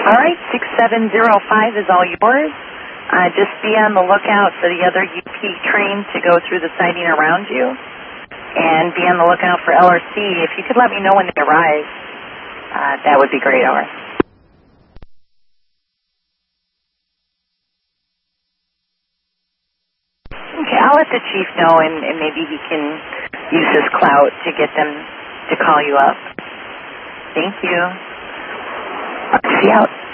All right, 6705 is all yours. Just be on the lookout for the other UP train to go through the siding around you. And be on the lookout for LRC. If you could let me know when they arrive, that would be great, over. Okay, I'll let the chief know, and maybe he can use his clout to get them to call you up. Thank you. See you out.